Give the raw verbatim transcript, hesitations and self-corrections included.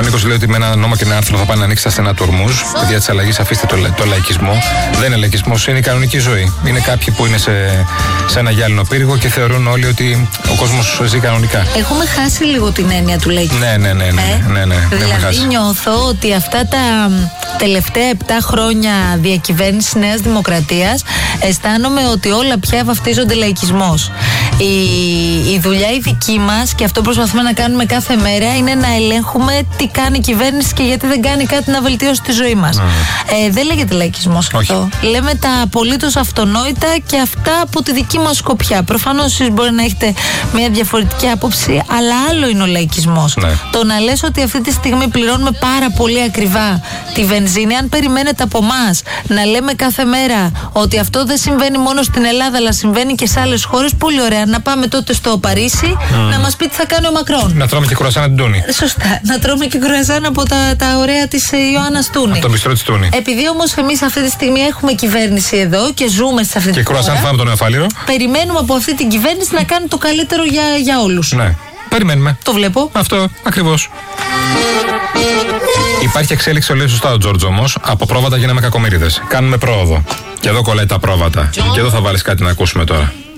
Νίκος λέει ότι με ένα νόμο και ένα άρθρο θα πάνε να ανοίξει τα στενά του Ορμούζ. Παιδιά της αλλαγής, αφήστε το, το λαϊκισμό. Δεν είναι λαϊκισμός, είναι η κανονική ζωή. Είναι κάποιοι που είναι σε, σε ένα γυάλινο πύργο και θεωρούν όλοι ότι ο κόσμος ζει κανονικά. Έχουμε χάσει λίγο την έννοια του λαϊκισμού. Ναι, ναι, ναι. ναι, ε? ναι, ναι, ναι δηλαδή νιώθω ότι αυτά τα τελευταία επτά χρόνια διακυβέρνησης Νέας Δημοκρατίας αισθάνομαι ότι όλα πια βαφτίζονται λαϊκισμός. Η, η δουλειά η δική μας και αυτό προσπαθούμε να κάνουμε κάθε μέρα είναι να ελέγχουμε τι κάνει η κυβέρνηση και γιατί δεν κάνει κάτι να βελτιώσει τη ζωή μας. Mm. Ε, δεν λέγεται λαϊκισμός αυτό. Λέμε τα απολύτως αυτονόητα και αυτά από τη δική μας σκοπιά. Προφανώς εσείς μπορεί να έχετε μια διαφορετική άποψη, αλλά άλλο είναι ο λαϊκισμός. Ναι. Το να λες ότι αυτή τη στιγμή πληρώνουμε πάρα πολύ ακριβά τη βενζίνη, αν περιμένετε από εμάς να λέμε κάθε μέρα ότι αυτό δεν συμβαίνει μόνο στην Ελλάδα, αλλά συμβαίνει και σε άλλες χώρες, πολύ ωραία. Να πάμε τότε στο Παρίσι mm. να μας πει τι θα κάνει ο Μακρόν. Να τρώμε και κουρασάν από την Τούνη. Σωστά. Να τρώμε και κουρασάν από τα, τα ωραία της Ιωάννας Τούνη. Από τον μπιστρό της Τούνη. Επειδή όμως εμείς αυτή τη στιγμή έχουμε κυβέρνηση εδώ και ζούμε σε αυτή τη χώρα. Και κουρασάν φάμε τον Νεοφάλιρο. Περιμένουμε από αυτή την κυβέρνηση να κάνει το καλύτερο για, για όλους. Ναι. Περιμένουμε. Το βλέπω. Αυτό ακριβώς. Υπάρχει εξέλιξη, το λέει σωστά ο Τζόρτζ όμως. Από πρόβατα γίναμε κακομοίριδες. Κάνουμε πρόοδο. Και εδώ κολλάει τα πρόβατα. Και εδώ θα βάλεις κάτι να ακούσουμε τώρα.